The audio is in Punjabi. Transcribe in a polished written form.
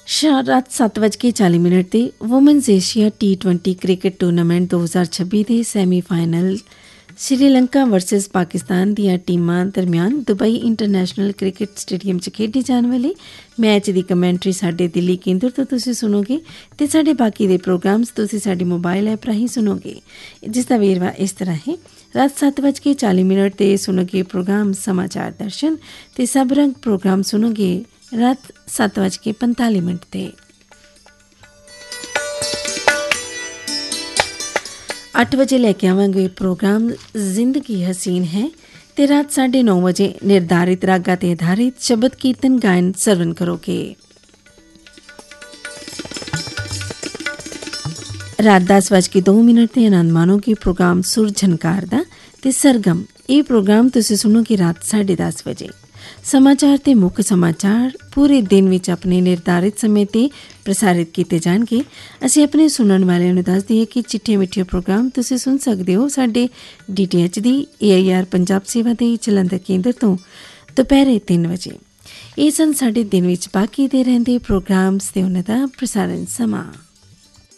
ਰਾਤ 7:40 ਤੇ ਵੂਮਨਜ਼ ਏਸ਼ੀਆ T20 ਕ੍ਰਿਕਟ ਟੂਰਨਾਮੈਂਟ 2026 ਦੇ ਸੈਮੀਫਾਈਨਲ ਸ਼੍ਰੀਲੰਕਾ ਵਰਸਸ ਪਾਕਿਸਤਾਨ ਦੀਆਂ ਟੀਮਾਂ ਦਰਮਿਆਨ ਦੁਬਈ ਇੰਟਰਨੈਸ਼ਨਲ ਕ੍ਰਿਕਟ ਸਟੇਡੀਅਮ 'ਚ ਖੇਡੇ ਜਾਣ ਵਾਲੇ ਮੈਚ ਦੀ ਕਮੈਂਟਰੀ ਸਾਡੇ ਦਿੱਲੀ ਕੇਂਦਰ ਤੋਂ ਤੁਸੀਂ ਸੁਣੋਗੇ ਅਤੇ ਸਾਡੇ ਬਾਕੀ ਦੇ ਪ੍ਰੋਗਰਾਮਸ ਤੁਸੀਂ ਸਾਡੇ ਮੋਬਾਈਲ ਐਪ ਰਾਹੀਂ ਸੁਣੋਗੇ, ਜਿਸ ਦਾ ਵੇਰਵਾ ਇਸ ਤਰ੍ਹਾਂ ਹੈ। ਰਾਤ 7:40 ਤੇ ਸੁਣੋਗੇ ਪ੍ਰੋਗਰਾਮ ਸਮਾਚਾਰ ਦਰਸ਼ਨ ਅਤੇ ਸਭ ਰੰਗ ਪ੍ਰੋਗਰਾਮ ਸੁਣੋਗੇ ਰਾਤ 7:45 ਤੇ। 8 ਵਜੇ ਲੈ ਕੇ ਆਵਾਂਗੇ ਪ੍ਰੋਗਰਾਮ ਜ਼ਿੰਦਗੀ ਹਸੀਨ ਹੈ ਅਤੇ ਰਾਤ 9:30 ਨਿਰਧਾਰਿਤ ਰਾਗਾਂ 'ਤੇ ਆਧਾਰਿਤ ਸ਼ਬਦ ਕੀਰਤਨ ਗਾਇਨ ਸਰਵਨ ਕਰੋਗੇ। ਰਾਤ 10:02 ਤੇ ਆਨੰਦ ਮਾਣੋਗੇ ਪ੍ਰੋਗਰਾਮ ਸੁਰ ਝਨਕਾਰ ਦਾ ਅਤੇ ਸਰਗਮ। ਇਹ ਪ੍ਰੋਗਰਾਮ ਤੁਸੀਂ ਸੁਣੋਗੇ ਰਾਤ 10:30 ਵਜੇ। ਸਮਾਚਾਰ ਤੇ ਮੁੱਖ ਸਮਾਚਾਰ ਪੂਰੇ ਦਿਨ ਵਿੱਚ ਆਪਣੇ ਨਿਰਧਾਰਿਤ ਸਮੇਂ 'ਤੇ ਪ੍ਰਸਾਰਿਤ ਕੀਤੇ ਜਾਣਗੇ। ਅਸੀਂ ਆਪਣੇ ਸੁਣਨ ਵਾਲਿਆਂ ਨੂੰ ਦੱਸ ਦਈਏ ਕਿ ਚਿੱਠੀਆਂ ਮਿੱਠੀਆਂ ਪ੍ਰੋਗਰਾਮ ਤੁਸੀਂ ਸੁਣ ਸਕਦੇ ਹੋ ਸਾਡੇ DTH ਦੀ AIR ਪੰਜਾਬ ਸੇਵਾ ਦੇ ਜਲੰਧਰ ਕੇਂਦਰ ਤੋਂ ਦੁਪਹਿਰੇ 3 ਵਜੇ। ਇਹ ਸਨ ਸਾਡੇ ਦਿਨ ਵਿੱਚ ਬਾਕੀ ਦੇ ਰਹਿੰਦੇ ਪ੍ਰੋਗਰਾਮਸ ਅਤੇ ਉਹਨਾਂ ਦਾ ਪ੍ਰਸਾਰਣ ਸਮਾਂ।